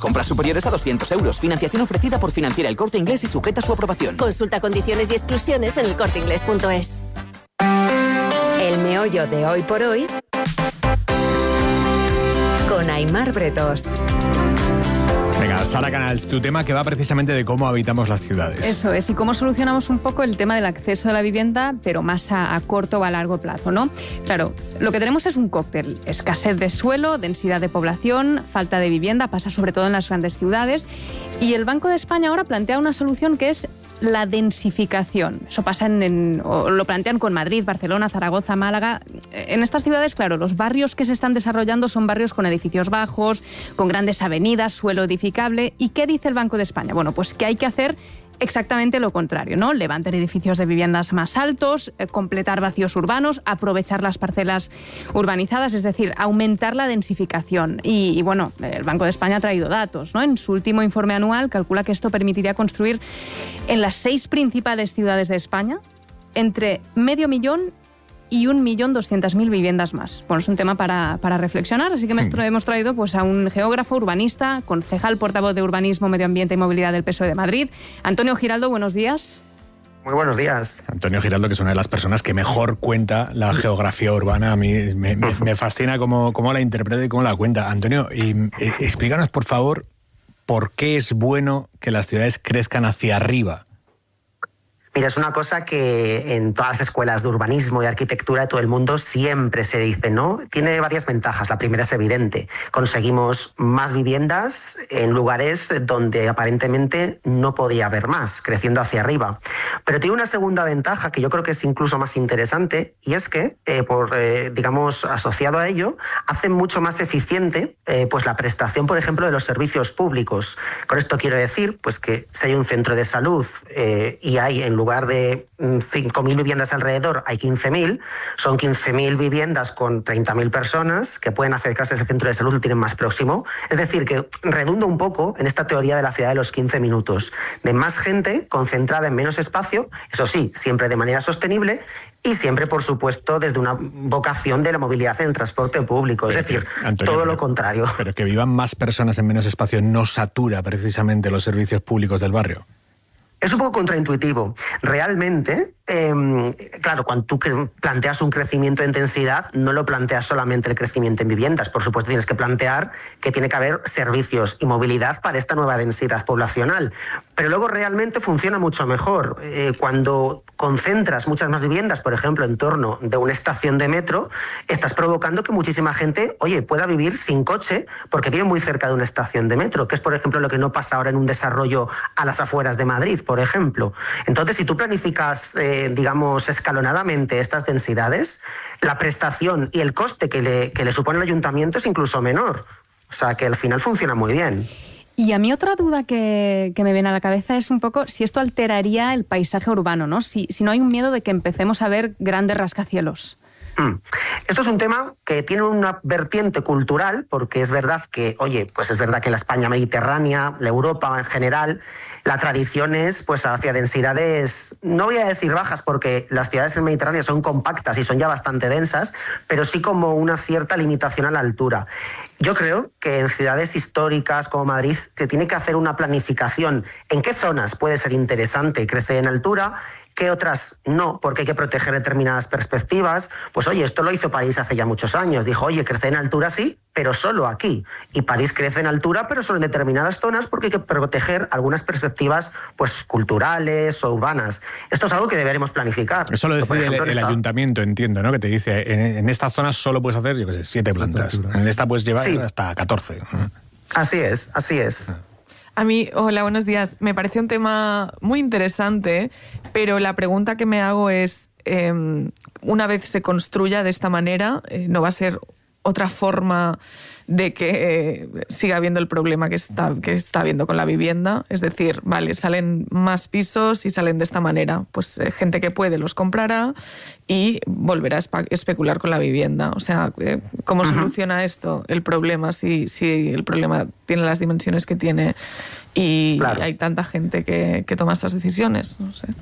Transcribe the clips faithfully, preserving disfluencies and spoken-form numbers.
compras superiores a doscientos euros. Financiación ofrecida por Financiera El Corte Inglés y sujeta a su aprobación. Consulta condiciones y exclusiones en el corte inglés punto es. El meollo de Hoy por Hoy con Aimar Bretos. Venga, Sara Canals, tu tema que va precisamente de cómo habitamos las ciudades. Eso es, y cómo solucionamos un poco el tema del acceso a la vivienda, pero más a, a corto o a largo plazo, ¿no? Claro, lo que tenemos es un cóctel: escasez de suelo, densidad de población, falta de vivienda, pasa sobre todo en las grandes ciudades, y el Banco de España ahora plantea una solución que es la densificación. Eso pasa en, en o lo plantean con Madrid, Barcelona, Zaragoza, Málaga. En estas ciudades, claro, los barrios que se están desarrollando son barrios con edificios bajos, con grandes avenidas, suelo edificable. ¿Y qué dice el Banco de España? Bueno, pues que hay que hacer exactamente lo contrario, ¿no? Levantar edificios de viviendas más altos, eh, completar vacíos urbanos, aprovechar las parcelas urbanizadas, es decir, aumentar la densificación. Y, y bueno, el Banco de España ha traído datos, ¿no? En su último informe anual calcula que esto permitiría construir en las seis principales ciudades de España entre medio millón y un millón doscientas mil viviendas más. Bueno, es un tema para, para reflexionar, así que me tra- hemos traído pues, a un geógrafo, urbanista, concejal, portavoz de Urbanismo, Medio Ambiente y Movilidad del P S O E de Madrid. Antonio Giraldo, buenos días. Muy buenos días. Antonio Giraldo, que es una de las personas que mejor cuenta la geografía urbana. A mí me, me, me fascina cómo, cómo la interpreta y cómo la cuenta. Antonio, y, y, explícanos, por favor, por qué es bueno que las ciudades crezcan hacia arriba. Mira, es una cosa que en todas las escuelas de urbanismo y arquitectura de todo el mundo siempre se dice, ¿no? Tiene varias ventajas. La primera es evidente. Conseguimos más viviendas en lugares donde aparentemente no podía haber más, creciendo hacia arriba. Pero tiene una segunda ventaja que yo creo que es incluso más interesante, y es que, eh, por, eh, digamos, asociado a ello, hace mucho más eficiente eh, pues la prestación, por ejemplo, de los servicios públicos. Con esto quiero decir pues que si hay un centro de salud eh, y hay en lugar de cinco mil viviendas alrededor, hay quince mil, son quince mil viviendas con treinta mil personas que pueden acercarse a ese centro de salud, lo tienen más próximo. Es decir, que redunda un poco en esta teoría de la ciudad de los quince minutos, de más gente concentrada en menos espacio, eso sí, siempre de manera sostenible, y siempre, por supuesto, desde una vocación de la movilidad en el transporte público. Es decir, Antonio, todo pero, lo contrario. Pero que vivan más personas en menos espacio no satura precisamente los servicios públicos del barrio. Es un poco contraintuitivo. Realmente, eh, claro, cuando tú planteas un crecimiento de intensidad, no lo planteas solamente el crecimiento en viviendas. Por supuesto, tienes que plantear que tiene que haber servicios y movilidad para esta nueva densidad poblacional. Pero luego realmente funciona mucho mejor. Eh, cuando concentras muchas más viviendas, por ejemplo, en torno de una estación de metro, estás provocando que muchísima gente, oye, pueda vivir sin coche porque vive muy cerca de una estación de metro, que es, por ejemplo, lo que no pasa ahora en un desarrollo a las afueras de Madrid, por ejemplo. Entonces, si tú planificas, eh, digamos, escalonadamente estas densidades, la prestación y el coste que le, que le supone el ayuntamiento es incluso menor. O sea, que al final funciona muy bien. Y a mí otra duda que, que me viene a la cabeza es un poco si esto alteraría el paisaje urbano, ¿no? Si, si no hay un miedo de que empecemos a ver grandes rascacielos. Mm. Esto es un tema que tiene una vertiente cultural, porque es verdad que, oye, pues es verdad que en la España mediterránea, la Europa en general, la tradición es pues hacia densidades, no voy a decir bajas, porque las ciudades mediterráneas son compactas y son ya bastante densas, pero sí como una cierta limitación a la altura. Yo creo que en ciudades históricas como Madrid se tiene que hacer una planificación en qué zonas puede ser interesante crecer en altura, qué otras no, porque hay que proteger determinadas perspectivas. Pues oye, esto lo hizo París hace ya muchos años. Dijo, oye, crece en altura sí, pero solo aquí. Y París crece en altura, pero solo en determinadas zonas, porque hay que proteger algunas perspectivas pues culturales o urbanas. Esto es algo que deberemos planificar. Eso lo decide ejemplo, el, el esta... ayuntamiento, entiendo, ¿no? Que te dice, en, en estas zonas solo puedes hacer, yo qué sé, siete plantas. En esta puedes llevar sí. hasta catorce. Así es, así es. A mí, hola, buenos días. Me parece un tema muy interesante, pero la pregunta que me hago es, eh, una vez se construya de esta manera, eh, ¿no va a ser otra forma de que eh, siga habiendo el problema que está, que está habiendo con la vivienda? Es decir, vale, salen más pisos y salen de esta manera. Pues eh, gente que puede los comprará y volverá a espe- especular con la vivienda. O sea, eh, ¿cómo uh-huh. soluciona esto el problema si, si el problema tiene las dimensiones que tiene y, claro. y hay tanta gente que, que toma estas decisiones? No sé.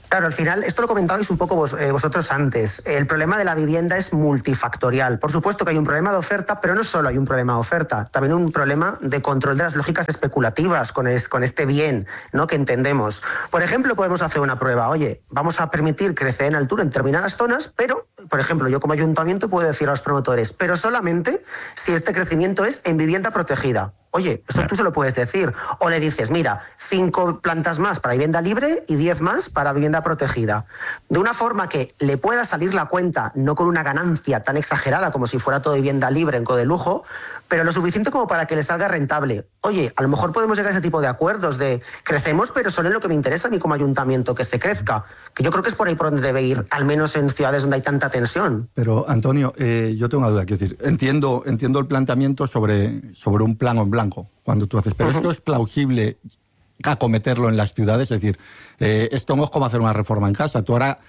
Claro, al final, esto lo comentabais un poco vos, eh, vosotros antes. El problema de la vivienda es multifactorial. Por supuesto que hay un problema de oferta, pero no solo hay un problema de oferta, también un problema de control de las lógicas especulativas con, es, con este bien, ¿no?, que entendemos. Por ejemplo, podemos hacer una prueba. Oye, vamos a permitir crecer en altura en determinadas zonas, pero, por ejemplo, yo como ayuntamiento puedo decir a los promotores, pero solamente si este crecimiento es en vivienda protegida. Oye, esto tú se lo puedes decir. O le dices, mira, cinco plantas más para vivienda libre y diez más para vivienda protegida. De una forma que le pueda salir la cuenta, no con una ganancia tan exagerada como si fuera todo vivienda libre en co de lujo, pero lo suficiente como para que le salga rentable. Oye, a lo mejor podemos llegar a ese tipo de acuerdos de crecemos, pero solo en lo que me interesa a mí como ayuntamiento, que se crezca. Que yo creo que es por ahí por donde debe ir, al menos en ciudades donde hay tanta tensión. Pero, Antonio, eh, yo tengo una duda. Quiero decir, entiendo, entiendo el planteamiento sobre, sobre un plano en blanco, cuando tú haces, pero uh-huh. ¿esto es plausible acometerlo en las ciudades? Es decir, eh, esto no es como hacer una reforma en casa. Tú ahora,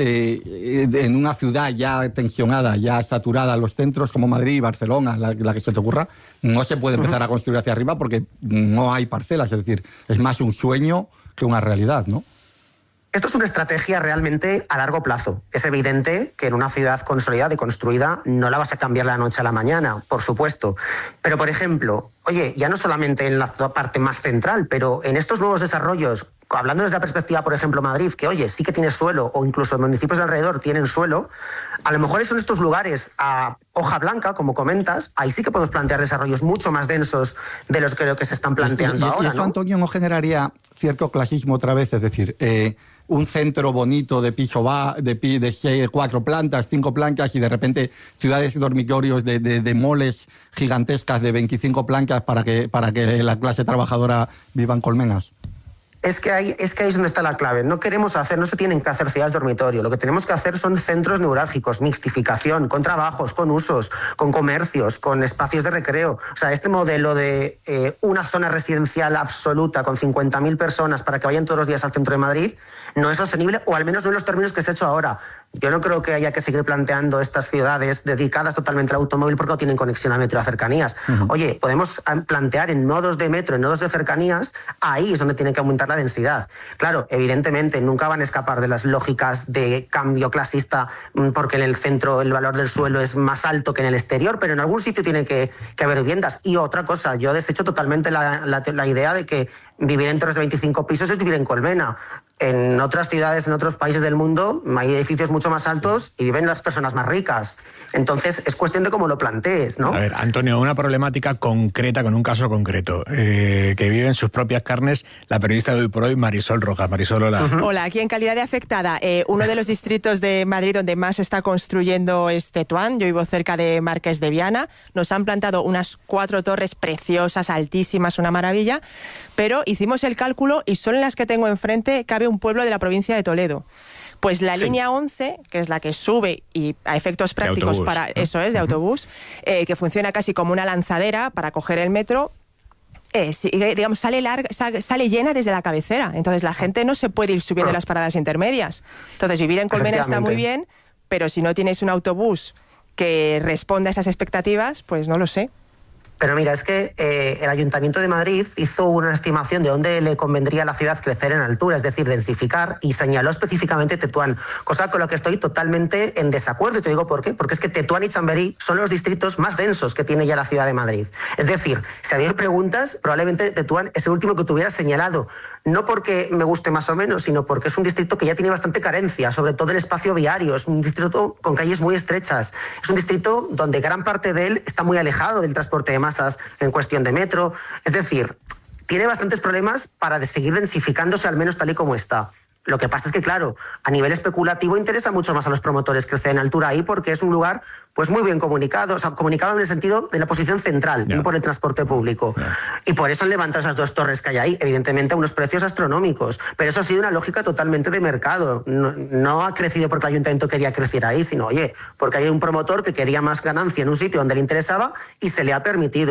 eh, en una ciudad ya tensionada, ya saturada, los centros como Madrid y Barcelona, la, la que se te ocurra, no se puede empezar a construir hacia arriba porque no hay parcelas. Es decir, es más un sueño que una realidad, ¿no? Esto es una estrategia realmente a largo plazo. Es evidente que en una ciudad consolidada y construida no la vas a cambiar de la noche a la mañana, por supuesto. Pero, por ejemplo, oye, ya no solamente en la parte más central, pero en estos nuevos desarrollos, hablando desde la perspectiva, por ejemplo, Madrid, que, oye, sí que tiene suelo, o incluso municipios de alrededor tienen suelo, a lo mejor son estos lugares a hoja blanca, como comentas, ahí sí que podemos plantear desarrollos mucho más densos de los que, lo que se están planteando y, y, ahora, y eso, ¿no? Antonio, ¿no generaría cierto clasismo otra vez? Es decir, eh, un centro bonito de piso va, de, de seis, cuatro plantas, cinco plantas, y de repente ciudades y dormitorios de, de, de moles gigantescas de veinticinco plantas para que, para que la clase trabajadora viva en colmenas. Es que, ahí, es que ahí es donde está la clave. No queremos hacer, no se tienen que hacer ciudades dormitorio. Lo que tenemos que hacer son centros neurálgicos, mixtificación, con trabajos, con usos, con comercios, con espacios de recreo. O sea, este modelo de eh, una zona residencial absoluta con cincuenta mil personas para que vayan todos los días al centro de Madrid no es sostenible, o al menos no en los términos que se ha hecho ahora. Yo no creo que haya que seguir planteando estas ciudades dedicadas totalmente al automóvil porque no tienen conexión a metro y a cercanías. Uh-huh. Oye, podemos plantear en nodos de metro, en nodos de cercanías, ahí es donde tiene que aumentar la densidad. Claro, evidentemente nunca van a escapar de las lógicas de cambio clasista porque en el centro el valor del suelo es más alto que en el exterior, pero en algún sitio tiene que, que haber viviendas. Y otra cosa, yo desecho totalmente la, la, la idea de que vivir en torres de veinticinco pisos es vivir en colmena. En otras ciudades, en otros países del mundo, hay edificios mucho más altos y viven las personas más ricas. Entonces, es cuestión de cómo lo plantees, ¿no? A ver, Antonio, una problemática concreta, con un caso concreto, eh, que vive en sus propias carnes la periodista de Hoy por Hoy, Marisol Rojas. Marisol, hola. Uh-huh. Hola, aquí en calidad de afectada, eh, uno de los distritos de Madrid donde más se está construyendo es Tetuán. Yo vivo cerca de Marqués de Viana. Nos han plantado unas cuatro torres preciosas, altísimas, una maravilla, pero hicimos el cálculo y solo en las que tengo enfrente cabe un pueblo de la provincia de Toledo. Pues la sí. línea once, que es la que sube y a efectos prácticos autobús, para ¿no? eso es, de uh-huh. autobús, eh, que funciona casi como una lanzadera para coger el metro, eh, sigue, digamos, sale, larga, sale, sale llena desde la cabecera. Entonces la gente no se puede ir subiendo las paradas intermedias. Entonces vivir en Colmena está muy bien, pero si no tienes un autobús que responda a esas expectativas, pues no lo sé. Pero mira, es que eh, el Ayuntamiento de Madrid hizo una estimación de dónde le convendría a la ciudad crecer en altura, es decir, densificar, y señaló específicamente Tetuán, cosa con la que estoy totalmente en desacuerdo. Y te digo por qué. Porque es que Tetuán y Chamberí son los distritos más densos que tiene ya la ciudad de Madrid. Es decir, si a mí me preguntas, probablemente Tetuán es el último que te hubiera señalado. No porque me guste más o menos, sino porque es un distrito que ya tiene bastante carencia, sobre todo en espacio viario. Es un distrito con calles muy estrechas. Es un distrito donde gran parte de él está muy alejado del transporte de masas en cuestión de metro. Es decir, tiene bastantes problemas para seguir densificándose, al menos tal y como está. Lo que pasa es que, claro, a nivel especulativo interesa mucho más a los promotores crecer en altura ahí porque es un lugar pues muy bien comunicado, o sea, comunicado en el sentido de la posición central, yeah. no por el transporte público. Yeah. Y por eso han levantado esas dos torres que hay ahí, evidentemente a unos precios astronómicos. Pero eso ha sido una lógica totalmente de mercado. No, no ha crecido porque el ayuntamiento quería crecer ahí, sino, oye, porque hay un promotor que quería más ganancia en un sitio donde le interesaba y se le ha permitido.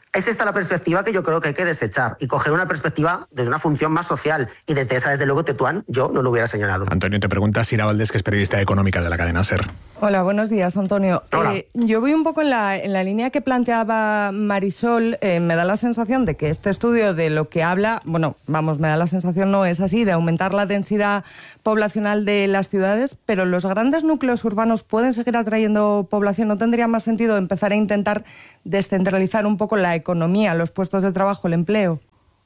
Es esta la perspectiva que yo creo que hay que desechar y coger una perspectiva desde una función más social. Y desde esa, desde luego, Tetuán, yo no lo hubiera señalado. Antonio, te pregunta Sira Valdés, que es periodista económica de la cadena SER. Hola, buenos días, Antonio. Hola. Eh, yo voy un poco en la, en la línea que planteaba Marisol. Eh, me da la sensación de que este estudio de lo que habla, bueno, vamos, me da la sensación, no es así, de aumentar la densidad poblacional de las ciudades, pero los grandes núcleos urbanos pueden seguir atrayendo población. ¿No tendría más sentido empezar a intentar descentralizar un poco la economía, los puestos de trabajo, el empleo?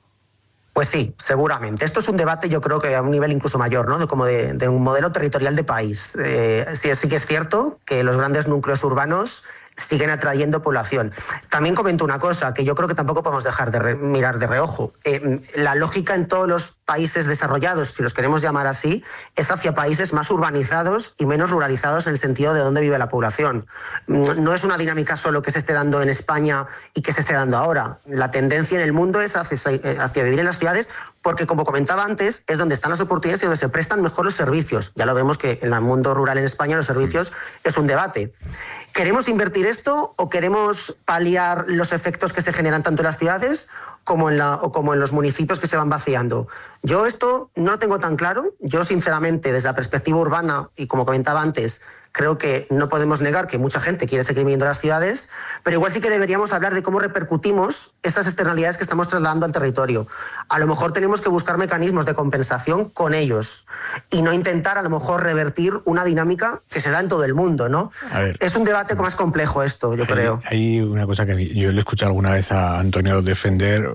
Pues sí, seguramente. Esto es un debate, yo creo que a un nivel incluso mayor, ¿no? De, como de, de un modelo territorial de país. Eh, sí, sí que es cierto que los grandes núcleos urbanos siguen atrayendo población. También comento una cosa que yo creo que tampoco podemos dejar de re- mirar de reojo. Eh, la lógica en todos los países desarrollados, si los queremos llamar así, es hacia países más urbanizados y menos ruralizados en el sentido de dónde vive la población. No es una dinámica solo que se esté dando en España y que se esté dando ahora. La tendencia en el mundo es hacia, hacia vivir en las ciudades porque, como comentaba antes, es donde están las oportunidades y donde se prestan mejor los servicios. Ya lo vemos que en el mundo rural en España los servicios es un debate. ¿Queremos invertir esto o queremos paliar los efectos que se generan tanto en las ciudades como en, la, o como en los municipios que se van vaciando? Yo esto no lo tengo tan claro. Yo, sinceramente, desde la perspectiva urbana, y como comentaba antes, creo que no podemos negar que mucha gente quiere seguir viviendo en las ciudades, pero igual sí que deberíamos hablar de cómo repercutimos esas externalidades que estamos trasladando al territorio. A lo mejor tenemos que buscar mecanismos de compensación con ellos y no intentar a lo mejor revertir una dinámica que se da en todo el mundo, ¿no? A ver, es un debate más complejo esto, yo hay, creo. Hay una cosa que yo le he escuchado alguna vez a Antonio defender,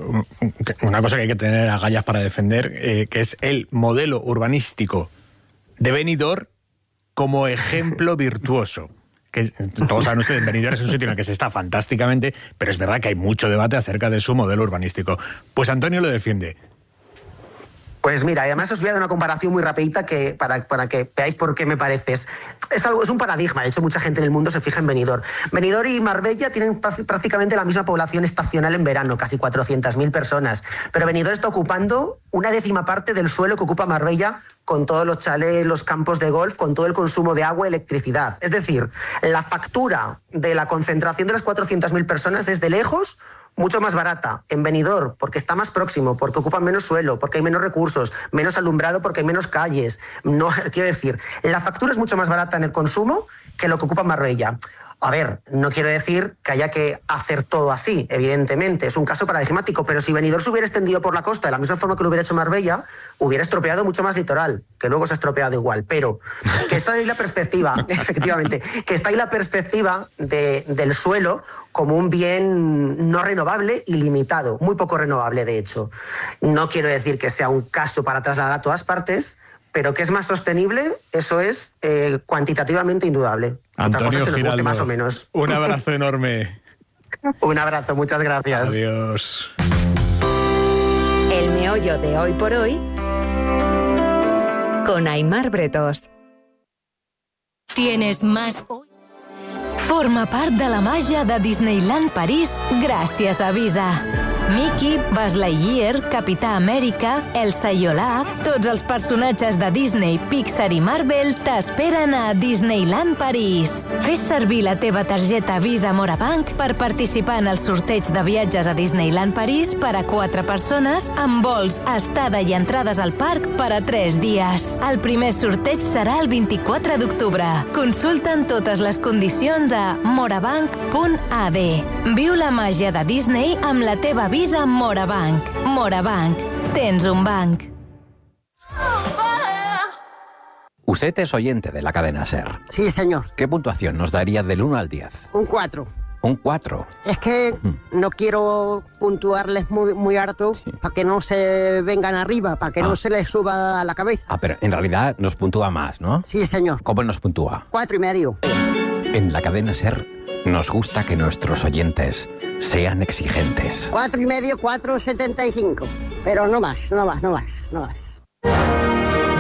una cosa que hay que tener agallas para defender, eh, que es el modelo urbanístico de Benidorm como ejemplo virtuoso. Que todos saben ustedes, Benidorm es un sitio en el que se está fantásticamente, pero es verdad que hay mucho debate acerca de su modelo urbanístico. Pues Antonio lo defiende. Pues mira, además os voy a dar una comparación muy rapidita que, para, para que veáis por qué me parece. Es, es, algo, es un paradigma, de hecho mucha gente en el mundo se fija en Benidorm. Benidorm y Marbella tienen prácticamente la misma población estacional en verano, casi cuatrocientas mil personas, pero Benidorm está ocupando una décima parte del suelo que ocupa Marbella, con todos los chalés, los campos de golf, con todo el consumo de agua y electricidad. Es decir, la factura de la concentración de las cuatrocientas mil personas es de lejos mucho más barata en Benidorm, porque está más próximo, porque ocupan menos suelo, porque hay menos recursos, menos alumbrado porque hay menos calles. No, quiero decir, la factura es mucho más barata en el consumo que lo que ocupa Marbella. A ver, no quiero decir que haya que hacer todo así, evidentemente, es un caso paradigmático, pero si Benidorm se hubiera extendido por la costa de la misma forma que lo hubiera hecho Marbella, hubiera estropeado mucho más litoral, que luego se ha estropeado igual, pero que está ahí la perspectiva, efectivamente, que está ahí la perspectiva de, del suelo como un bien no renovable y limitado, muy poco renovable de hecho. No quiero decir que sea un caso para trasladar a todas partes, pero que es más sostenible, eso es eh, cuantitativamente indudable. Antonio Otra cosa es que nos Giraldo, guste más o menos. Un abrazo enorme. Un abrazo, muchas gracias. Adiós. El meollo de hoy por hoy con Aimar Bretos. Tienes más hoy. Forma part de la màgia de Disneyland París gràcies a Visa. Mickey, Buzz Lightyear, Capità Amèrica, Elsa i Olaf, tots els personatges de Disney, Pixar i Marvel t'esperen a Disneyland París. Fes servir la teva targeta Visa Morabank per participar en el sorteig de viatges a Disneyland París per a quatre persones amb vols, estada i entrades al parc per a tres dies. El primer sorteig serà el vint-i-quatre d'octubre. Consulta'n totes les condicions a morabank punt a d. Viu la màgia de Disney amb la teva Visa Morabank. Morabank. Tens un banc. Usted es oyente de la cadena SER. Sí, señor. ¿Qué puntuación nos daría del uno al diez? Un cuatro. Un cuatro. Es que no quiero puntuarles muy, muy harto sí. para que no se vengan arriba, para que ah. no se les suba a la cabeza. Ah, pero en realidad nos puntúa más, ¿no? Sí, señor. ¿Cómo nos puntúa? Cuatro y medio. En la cadena SER nos gusta que nuestros oyentes sean exigentes. Cuatro y medio, cuatro setenta y cinco. Pero no más, no más, no más, no más.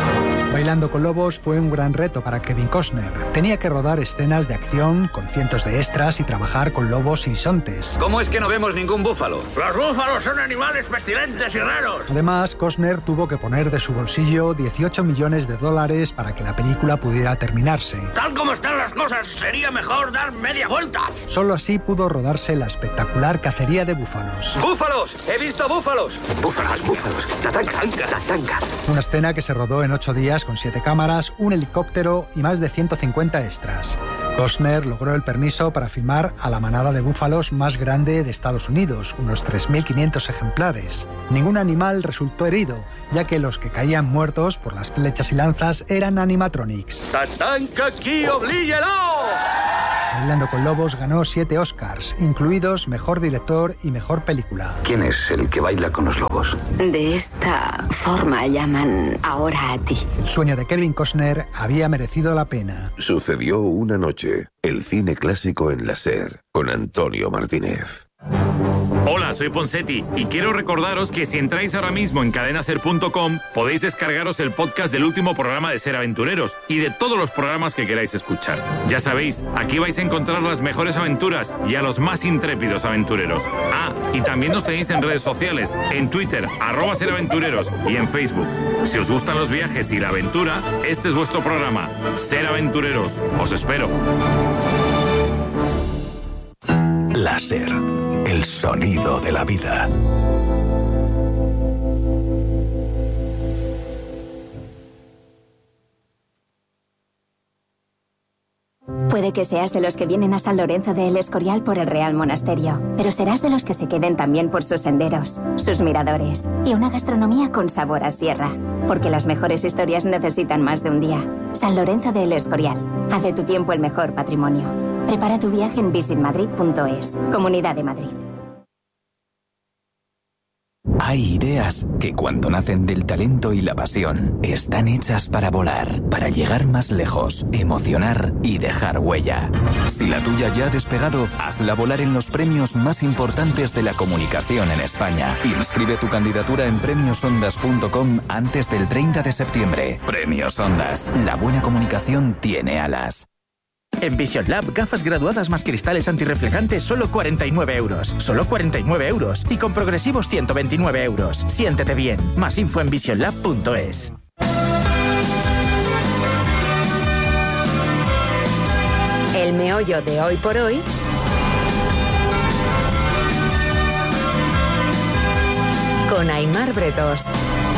Bailando con lobos fue un gran reto para Kevin Costner. Tenía que rodar escenas de acción con cientos de extras y trabajar con lobos y bisontes. ¿Cómo es que no vemos ningún búfalo? Los búfalos son animales pestilentes y raros. Además, Costner tuvo que poner de su bolsillo dieciocho millones de dólares para que la película pudiera terminarse. Tal como están las cosas, sería mejor dar media vuelta. Solo así pudo rodarse la espectacular cacería de búfalos. ¡Búfalos! ¡He visto búfalos! ¡Búfalos, búfalos! ¡Tatanca, tatanca! Una escena que se rodó en ocho días con siete cámaras, un helicóptero y más de ciento cincuenta extras. Costner logró el permiso para filmar a la manada de búfalos más grande de Estados Unidos, unos tres mil quinientos ejemplares. Ningún animal resultó herido, ya que los que caían muertos por las flechas y lanzas eran animatronics. ¡Tatanca aquí, oblíguelo! Bailando con lobos ganó siete Oscars, incluidos Mejor Director y Mejor Película. ¿Quién es el que baila con los lobos? De esta forma llaman ahora a ti. El sueño de Kevin Costner había merecido la pena. Sucedió una noche. El cine clásico en la SER, con Antonio Martínez. Hola, soy Ponsetti y quiero recordaros que si entráis ahora mismo en cadena ser punto com podéis descargaros el podcast del último programa de Ser Aventureros y de todos los programas que queráis escuchar. Ya sabéis, aquí vais a encontrar las mejores aventuras y a los más intrépidos aventureros. Ah, y también nos tenéis en redes sociales, en Twitter, arroba Ser Aventureros y en Facebook. Si os gustan los viajes y la aventura, este es vuestro programa, Ser Aventureros. Os espero. Láser, el sonido de la vida. Puede que seas de los que vienen a San Lorenzo de El Escorial por el Real Monasterio, pero serás de los que se queden también por sus senderos, sus miradores y una gastronomía con sabor a sierra. Porque las mejores historias necesitan más de un día. San Lorenzo de El Escorial. Haz de tu tiempo el mejor patrimonio. Prepara tu viaje en visit madrid punto es. Comunidad de Madrid. Hay ideas que cuando nacen del talento y la pasión están hechas para volar, para llegar más lejos, emocionar y dejar huella. Si la tuya ya ha despegado, hazla volar en los premios más importantes de la comunicación en España. Inscribe tu candidatura en premios ondas punto com antes del treinta de septiembre. Premios Ondas. La buena comunicación tiene alas. En Vision Lab, gafas graduadas más cristales antirreflejantes, solo cuarenta y nueve euros. Solo cuarenta y nueve euros. Y con progresivos, ciento veintinueve euros. Siéntete bien. Más info en vision lab punto es. El meollo de hoy por hoy con Aimar Bretos.